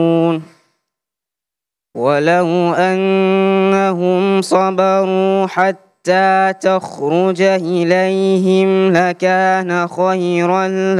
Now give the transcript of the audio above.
ولو أنهم صبروا حتى تخرج إليهم لكان خيرا